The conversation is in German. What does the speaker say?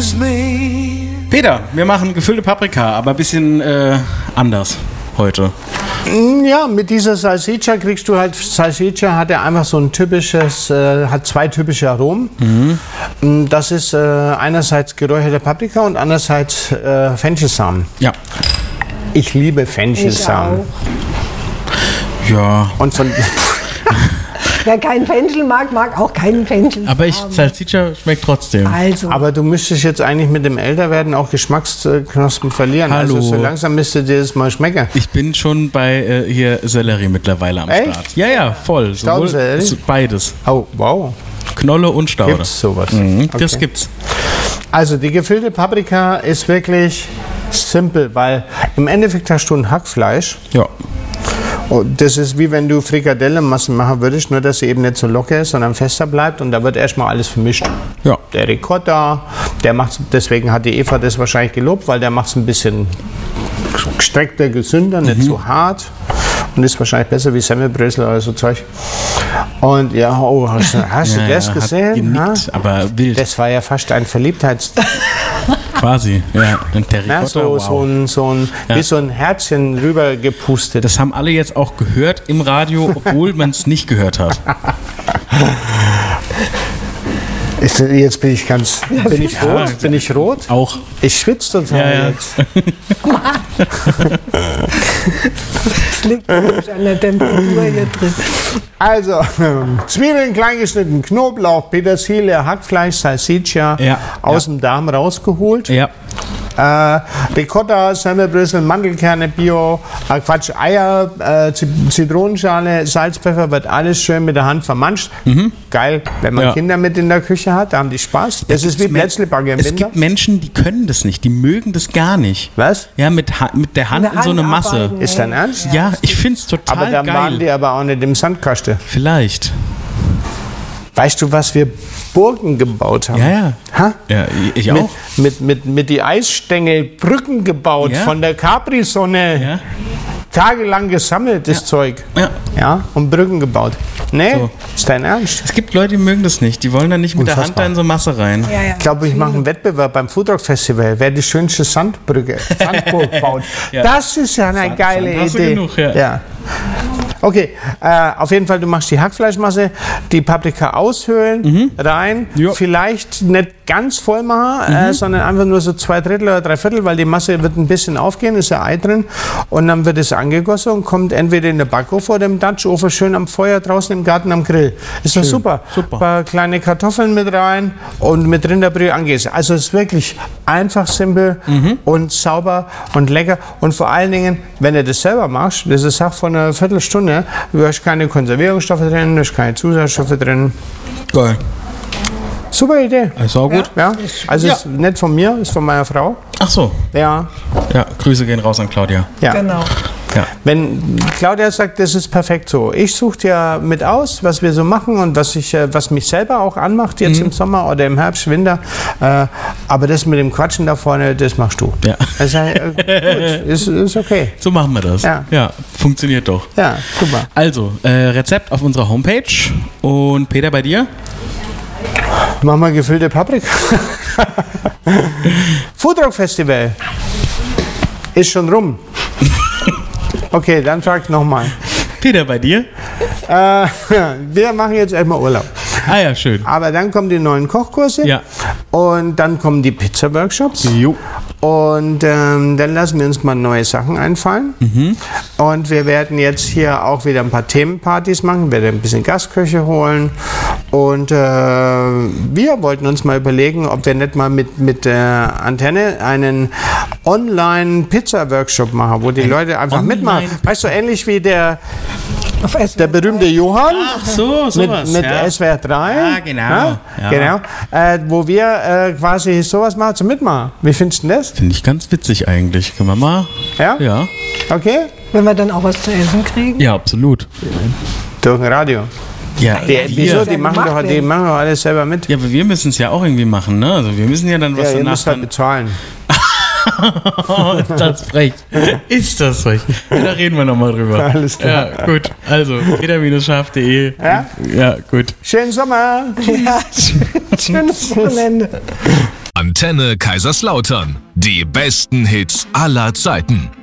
is me. Peter, wir machen gefüllte Paprika, aber ein bisschen anders heute. Ja, mit dieser Salsiccia kriegst du halt, Salsiccia hat ja einfach so ein typisches, hat zwei typische Aromen. Das ist einerseits geräucherte Paprika und andererseits Fenchelsamen. Ja. Ich liebe Fenchelsamen. Ja. Und von Wer keinen Fenchel mag, mag auch keinen Fenchel. Aber Salsiccia schmeckt trotzdem. Also. Aber du müsstest jetzt eigentlich mit dem Älterwerden auch Geschmacksknospen verlieren. Hallo. Also so langsam müsste dir das mal schmecken. Ich bin schon bei hier Sellerie mittlerweile am Echt? Start. Ja, voll. Staudensellerie? Beides. Oh, wow. Knolle und Staude. Gibt's sowas? Das Okay. gibt's. Also die gefüllte Paprika ist wirklich simpel, weil im Endeffekt hast du ein Hackfleisch. Ja. Und das ist wie wenn du Frikadellenmassen machen würdest, nur dass sie eben nicht so locker ist, sondern fester bleibt und da wird erstmal alles vermischt. Ja. Der Ricotta, der macht's, deswegen hat die Eva das wahrscheinlich gelobt, weil der macht es ein bisschen gestreckter, gesünder, nicht so hart und ist wahrscheinlich besser wie Semmelbrösel oder so Zeug. Und ja, oh, hast du das hat gesehen? genickt, aber wild. Das war ja fast ein Verliebtheits... Quasi. Ja. Und der Ja, Ricotta, wie so ein Herzchen rüber gepustet. Das haben alle jetzt auch gehört im Radio, obwohl man es nicht gehört hat. Jetzt bin ich ganz... Bin ich rot? Bin ich rot? Auch. Ich schwitze total jetzt. Das liegt wirklich an der Temperatur hier drin. Also, Zwiebeln klein geschnitten, Knoblauch, Petersilie, Hackfleisch, Salsiccia Ja. aus dem Darm rausgeholt. Ja. Ricotta, Semmelbrösel, Mandelkerne, Bio, Eier, Zitronenschale, Salz, Pfeffer, wird alles schön mit der Hand vermanscht. Geil, wenn man Ja. Kinder mit in der Küche hat, da haben die Spaß. Das ist wie Plätzlebacke im Es Winter. gibt Menschen, die können das nicht, die mögen das gar nicht. Was? Ja, mit der Hand in so eine Masse. arbeiten. Ist dein Ernst? Ja, ich find's total Aber dann waren geil. die aber auch nicht im Sandkasten. Vielleicht. Weißt du, was wir Burgen gebaut haben? Ja, ja. Ha? Ja, ich auch. Mit die Eisstängel Brücken gebaut, Ja. von der Capri-Sonne. Ja. Tagelang gesammelt, das Zeug. Ja. Ja, und Brücken gebaut. Nee, So. ist dein Ernst? Es gibt Leute, die mögen das nicht. Die wollen dann nicht mit der Hand Unfassbar. da in so Masse rein. Ja, ja. Ich glaube, ich mache einen Wettbewerb beim Foodrock Festival. Wer die schönste Sandburg baut. Ja. Das ist ja eine geile Sand hast du Idee. genug, ja. Okay, auf jeden Fall, du machst die Hackfleischmasse, die Paprika aushöhlen, rein, Ja. vielleicht nicht ganz voll machen, sondern einfach nur so 2/3 oder 3/4, weil die Masse wird ein bisschen aufgehen, ist ja Ei drin und dann wird es angegossen und kommt entweder in den Backofen oder im Dutchofen schön am Feuer draußen im Garten am Grill. Ist doch super. Super. Ein paar kleine Kartoffeln mit rein und mit Rinderbrühe angegessen. Also es ist wirklich einfach, simpel und sauber und lecker und vor allen Dingen, wenn du das selber machst, das ist Sache von einer Viertelstunde, du hast keine Konservierungsstoffe drin, du hast keine Zusatzstoffe drin. Geil. Super Idee. Ist auch gut. Ja, also ist nicht von mir, ist von meiner Frau. Ach so. Ja, Ja, Grüße gehen raus an Claudia. ja. Genau. Ja. Wenn Claudia sagt, das ist perfekt so. Ich suche dir mit aus, was wir so machen und was mich selber auch anmacht jetzt im Sommer oder im Herbst, Winter. Aber das mit dem Quatschen da vorne, das machst du. Ja. Also, gut, ist okay. So machen wir das. Ja. Funktioniert doch. Ja, super. Also, Rezept auf unserer Homepage. Und Peter, bei dir? Mach mal gefüllte Paprika. Foodrock Festival ist schon rum. Okay, dann frag nochmal. Peter, bei dir? Wir machen jetzt erstmal Urlaub. Ah ja, schön. Aber dann kommen die neuen Kochkurse. Ja. Und dann kommen die Pizza-Workshops. Jo. Und dann lassen wir uns mal neue Sachen einfallen. Und wir werden jetzt hier auch wieder ein paar Themenpartys machen, wir werden ein bisschen Gastköche holen. Und wir wollten uns mal überlegen, ob wir nicht mal mit der Antenne einen Online-Pizza-Workshop machen, wo die Leute einfach mitmachen. Weißt du, ähnlich wie der berühmte Johann. Ach so, sowas. Mit ja. SWR 3. Ja, genau. Ja, Ja. genau. Wo wir quasi sowas machen zum Mitmachen. Wie findest du das? Finde ich ganz witzig eigentlich. Können wir mal? Ja? Ja. Okay? Wenn wir dann auch was zu essen kriegen. Ja, absolut. Durch ein Radio. Ja, Wieso? Die Ja machen gemacht doch alles selber mit. Ja, aber wir müssen es ja auch irgendwie machen, ne? Also wir müssen ja dann was Ja, ihr danach müsst halt dann... bezahlen. Ist das frech. Ist das frech. Ja, da reden wir nochmal drüber. Alles klar. Ja, gut. Also, peter-scharf.de. Ja? Ja, gut. Schönen Sommer. Ja, schönes Wochenende. Antenne Kaiserslautern. Die besten Hits aller Zeiten.